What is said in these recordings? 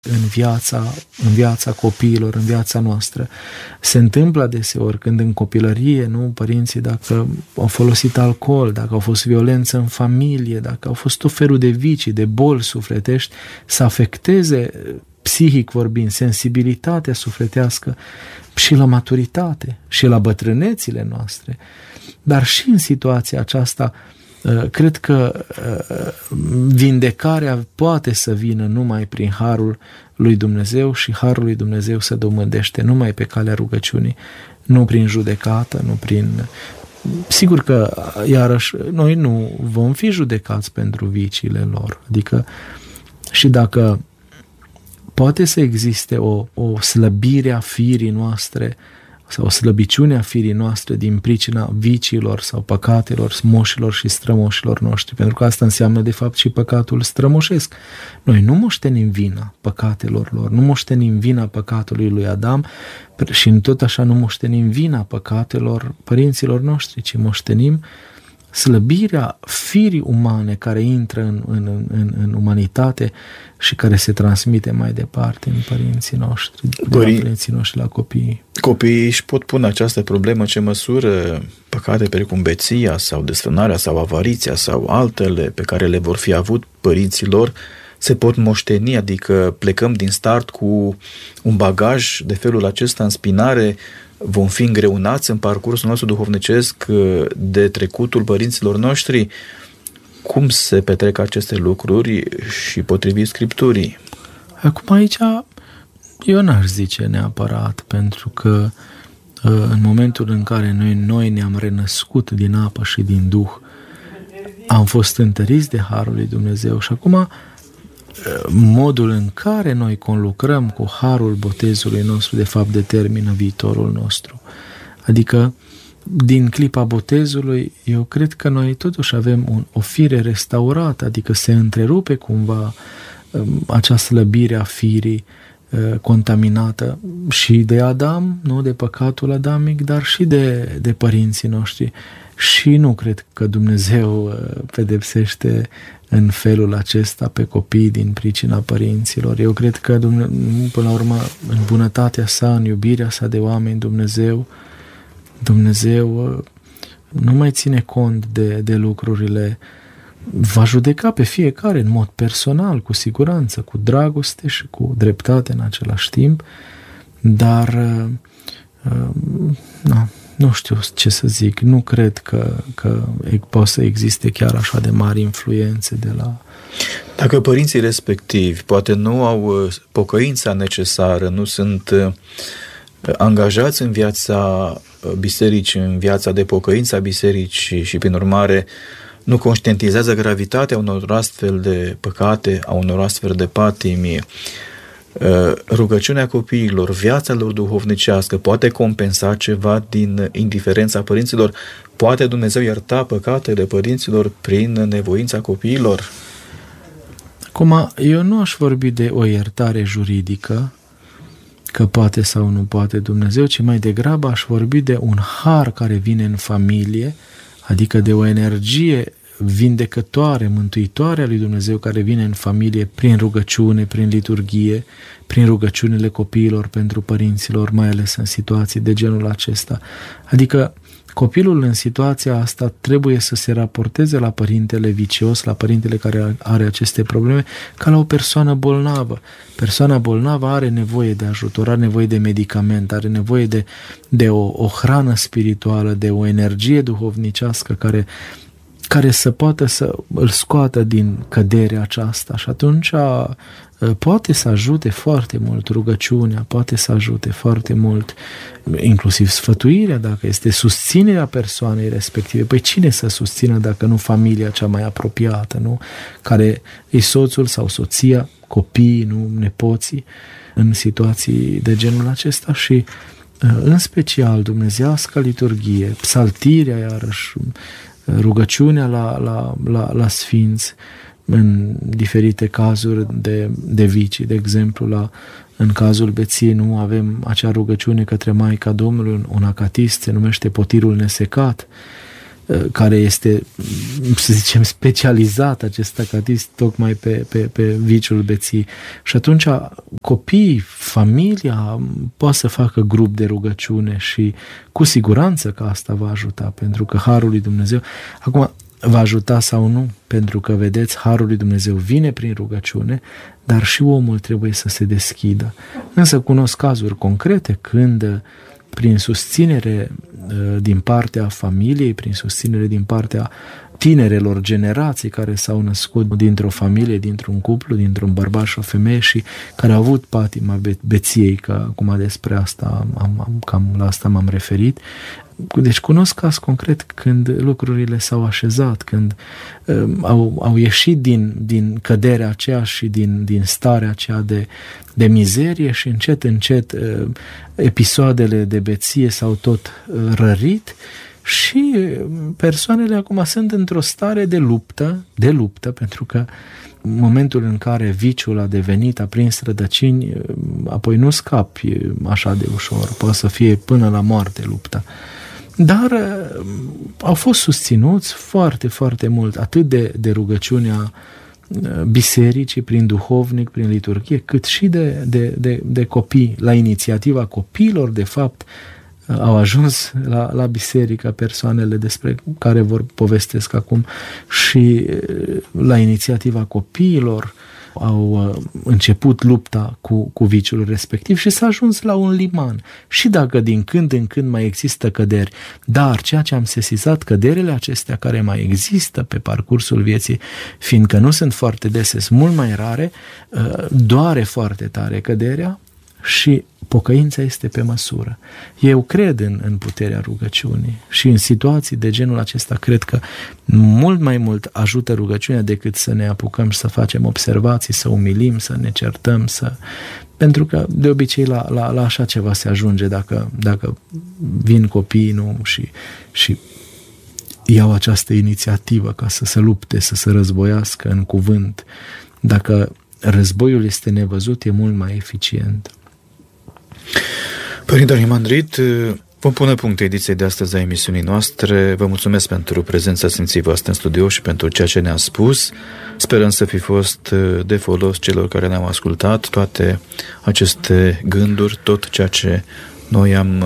în viața copiilor, în viața noastră. Se întâmplă adeseori când în copilărie, nu, părinții, dacă au folosit alcool, dacă au fost violență în familie, dacă au fost tot felul de vicii, de boli sufletești, să afecteze, psihic vorbind, sensibilitatea sufletească și la maturitate și la bătrânețile noastre. Dar și în situația aceasta cred că vindecarea poate să vină numai prin harul lui Dumnezeu și harul lui Dumnezeu se domândește numai pe calea rugăciunii, nu prin judecată, nu prin... Sigur că, iarăși, noi nu vom fi judecați pentru viciile lor. Adică, și dacă poate să existe o slăbire a firii noastre sau o slăbiciune a firii noastre din pricina viciilor sau păcatelor moșilor și strămoșilor noștri, pentru că asta înseamnă de fapt și păcatul strămoșesc. Noi nu moștenim vina păcatelor lor, nu moștenim vina păcatului lui Adam și tot așa nu moștenim vina păcatelor părinților noștri, ci moștenim slăbirea firii umane care intră în umanitate și care se transmite mai departe în părinții noștri, de la părinții noștri la copii. Copiii își pot pune această problemă, ce măsură păcate precum beția sau desfrânarea sau avariția sau altele pe care le vor fi avut părinții lor se pot moșteni, adică plecăm din start cu un bagaj de felul acesta în spinare, vom fi îngreunați în parcursul nostru duhovnicesc de trecutul părinților noștri. Cum se petrec aceste lucruri și potrivit Scripturii? Acum aici eu n-aș zice neapărat, pentru că în momentul în care noi ne-am renăscut din apă și din Duh, am fost întăriți de harul lui Dumnezeu și acum modul în care noi conlucrăm cu harul botezului nostru, de fapt, determină viitorul nostru. Adică, din clipa botezului, eu cred că noi totuși avem o fire restaurată, adică se întrerupe cumva acea slăbire a firii contaminată și de Adam, nu de păcatul adamic, dar și de părinții noștri. Și nu cred că Dumnezeu pedepsește în felul acesta pe copii din pricina părinților. Eu cred că până la urmă, în bunătatea sa, în iubirea sa de oameni, Dumnezeu nu mai ține cont de lucrurile, va judeca pe fiecare în mod personal, cu siguranță, cu dragoste și cu dreptate în același timp, dar nu știu ce să zic, nu cred că poate să existe chiar așa de mari influențe de la... Dacă părinții respectivi poate nu au pocăința necesară, nu sunt angajați în viața bisericii, în viața de pocăință a bisericii și prin urmare nu conștientizează gravitatea unor astfel de păcate, a unor astfel de patimi, rugăciunea copiilor, viața lor duhovnicească poate compensa ceva din indiferența părinților? Poate Dumnezeu ierta păcatele părinților prin nevoința copiilor? Acum, eu nu aș vorbi de o iertare juridică, că poate sau nu poate Dumnezeu, ci mai degrabă aș vorbi de un har care vine în familie, adică de o energie vindecătoare, mântuitoare a lui Dumnezeu care vine în familie prin rugăciune, prin liturghie, prin rugăciunile copiilor pentru părinților, mai ales în situații de genul acesta. Adică copilul în situația asta trebuie să se raporteze la părintele vicios, la părintele care are aceste probleme, ca la o persoană bolnavă. Persoana bolnavă are nevoie de ajutor, are nevoie de medicament, are nevoie de o hrană spirituală, de o energie duhovnicească care să poată să îl scoată din căderea aceasta și atunci poate să ajute foarte mult rugăciunea, poate să ajute foarte mult inclusiv sfătuirea, dacă este susținerea persoanei respective. Păi cine să susțină dacă nu familia cea mai apropiată, nu? Care e soțul sau soția, copiii, nu nepoții, în situații de genul acesta și în special dumnezeiasca liturghie, psaltirea iarăși, rugăciunea la sfinți în diferite cazuri de vicii. De exemplu, în cazul beției nu avem acea rugăciune către Maica Domnului, un acatist, se numește Potirul Nesecat, care este, să zicem, specializat acest acatist tocmai pe viciul beției. Și atunci copiii, familia poate să facă grup de rugăciune și cu siguranță că asta va ajuta, pentru că Harul lui Dumnezeu, acum va ajuta sau nu, pentru că, vedeți, Harul lui Dumnezeu vine prin rugăciune, dar și omul trebuie să se deschidă. Însă cunosc cazuri concrete când prin susținere din partea familiei, prin susținere din partea tinerelor generații care s-au născut dintr-o familie, dintr-un cuplu, dintr-un bărbat și o femeie și care au avut patima beției, că acum despre asta, cam la asta m-am referit. Deci cunosc caz concret când lucrurile s-au așezat, când au ieșit din căderea aceea și din starea aceea de mizerie și încet episoadele de beție s-au tot rărit și persoanele acum sunt într-o stare de luptă, pentru că în momentul în care viciul a devenit, a prins rădăcini, apoi nu scapi așa de ușor, poate să fie până la moarte lupta. Dar au fost susținuți foarte, foarte mult, atât de rugăciunea bisericii, prin duhovnic, prin liturghie, cât și de copii. La inițiativa copiilor, de fapt, au ajuns la biserică persoanele despre care vor povestesc acum și la inițiativa copiilor au început lupta cu viciul respectiv și s-a ajuns la un liman. Și dacă din când în când mai există căderi, dar ceea ce am sesizat, căderile acestea care mai există pe parcursul vieții, fiindcă nu sunt foarte dese, sunt mult mai rare, doare foarte tare căderea și pocăința este pe măsură. Eu cred în puterea rugăciunii și în situații de genul acesta cred că mult mai mult ajută rugăciunea decât să ne apucăm și să facem observații, să umilim, să ne certăm, pentru că de obicei la așa ceva se ajunge dacă vin copiii și iau această inițiativă ca să se lupte, să se războiască în cuvânt. Dacă războiul este nevăzut, e mult mai eficient. Părinte Arhimandrit, vom pune punct ediției de astăzi a emisiunii noastre. Vă mulțumesc pentru prezența sfinții voastre în studio și pentru ceea ce ne-a spus. Sperăm să fi fost de folos celor care ne-au ascultat toate aceste gânduri, tot ceea ce noi am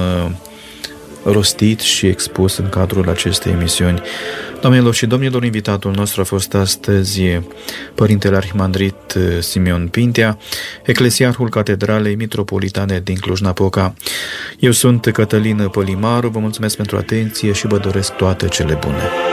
rostit și expus în cadrul acestei emisiuni. Doamnelor și domnilor, invitatul nostru a fost astăzi Părintele Arhimandrit Simeon Pintea, eclesiarhul Catedralei Mitropolitane din Cluj-Napoca. Eu sunt Cătălin Pălimaru, vă mulțumesc pentru atenție și vă doresc toate cele bune.